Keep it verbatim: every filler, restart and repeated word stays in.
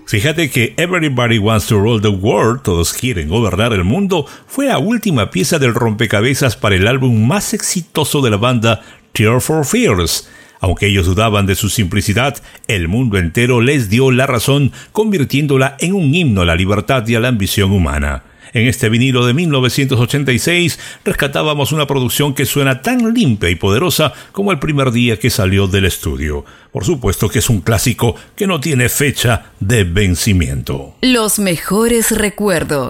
Fíjate que Everybody Wants to Rule the World, todos quieren gobernar el mundo, fue la última pieza del rompecabezas para el álbum más exitoso de la banda, Tears for Fears. Aunque ellos dudaban de su simplicidad, el mundo entero les dio la razón, convirtiéndola en un himno a la libertad y a la ambición humana. En este vinilo de mil novecientos ochenta y seis rescatábamos una producción que suena tan limpia y poderosa como el primer día que salió del estudio. Por supuesto que es un clásico que no tiene fecha de vencimiento. Los mejores recuerdos.